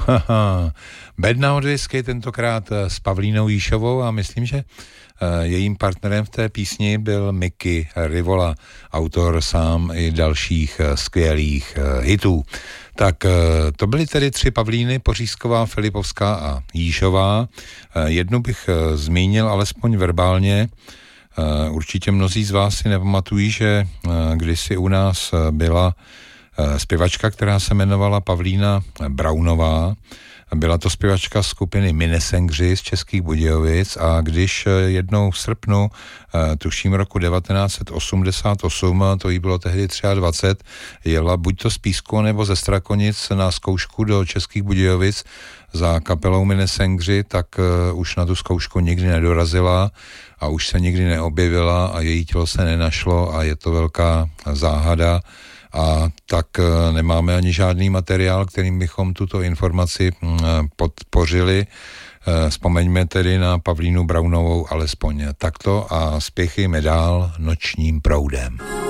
Bedna od whisky, tentokrát s Pavlínou Jíšovou a myslím, že jejím partnerem v té písni byl Mickey Rivola, autor sám i dalších skvělých hitů. Tak to byly tedy 3 Pavlíny, Pořízková, Filipovská a Jíšová. Jednu bych zmínil alespoň verbálně. Určitě mnozí z vás si nepamatují, že kdysi u nás byla zpěvačka, která se jmenovala Pavlína Braunová. Byla to zpěvačka skupiny Minnesengři z Českých Budějovic a když jednou v srpnu, tuším roku 1988, to jí bylo tehdy 23, jela buď to z Písku nebo ze Strakonic na zkoušku do Českých Budějovic za kapelou Minnesengři, tak už na tu zkoušku nikdy nedorazila a už se nikdy neobjevila a její tělo se nenašlo a je to velká záhada. A tak nemáme ani žádný materiál, kterým bychom tuto informaci podpořili. Vzpomeňme tedy na Pavlínu Braunovou alespoň takto a spěchejme dál nočním proudem.